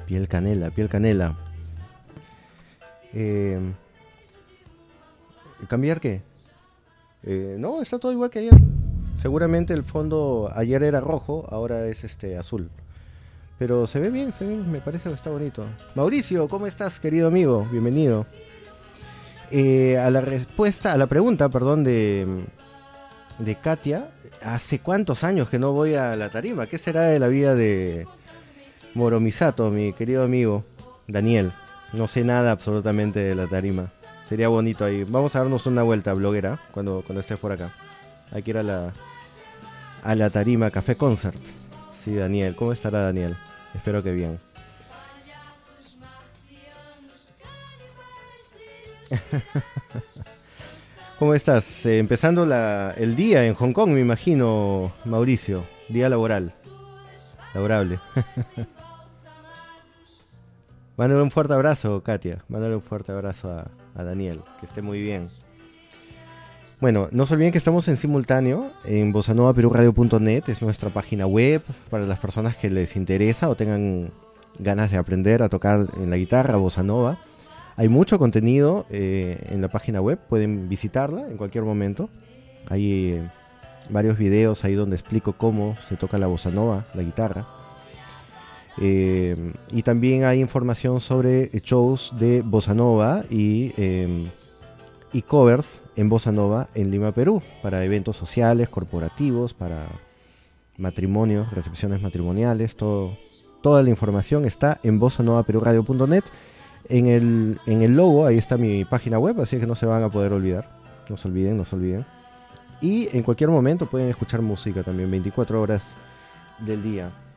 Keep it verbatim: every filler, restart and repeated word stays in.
Piel canela, piel canela. Eh, ¿Cambiar qué? Eh, no, está todo igual que ayer. Seguramente el fondo ayer era rojo, ahora es este azul. Pero se ve bien, se ve bien, me parece que está bonito. Mauricio, ¿cómo estás, querido amigo? Bienvenido. Eh, a la respuesta, a la pregunta, perdón, de, de Katia, ¿hace cuántos años que no voy a la tarima? ¿Qué será de la vida de Moromisato, mi querido amigo Daniel? No sé nada absolutamente de la tarima. Sería bonito ahí. Vamos a darnos una vuelta, bloguera, cuando, cuando estés por acá. Hay que ir a la, a la tarima Café Concert. Sí, Daniel. ¿Cómo estará Daniel? Espero que bien. ¿Cómo estás? Eh, empezando la, el día en Hong Kong, me imagino, Mauricio. Día laboral. Laborable. Mándale un fuerte abrazo, Katia. Mándale un fuerte abrazo a, a Daniel. Que esté muy bien. Bueno, no se olviden que estamos en simultáneo en bossa nova perú radio punto net, es nuestra página web para las personas que les interesa o tengan ganas de aprender a tocar en la guitarra bossa nova. Hay mucho contenido eh, en la página web, pueden visitarla en cualquier momento. Hay eh, varios videos ahí donde explico cómo se toca la bossa nova, la guitarra. Eh, y también hay información sobre shows de bossa nova y... Eh, y covers en bossa nova en Lima, Perú, para eventos sociales, corporativos, para matrimonios, recepciones matrimoniales, todo, toda la información está en bossa nova perú radio punto net. En el, en el logo, ahí está mi página web, así que no se van a poder olvidar, no se olviden, no se olviden. Y en cualquier momento pueden escuchar música también, veinticuatro horas del día.